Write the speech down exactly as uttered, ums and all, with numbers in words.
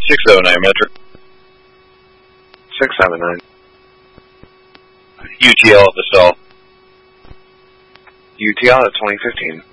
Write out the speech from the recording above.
six oh nine metric. six seven nine. U T L at the cell. U T L at twenty fifteen.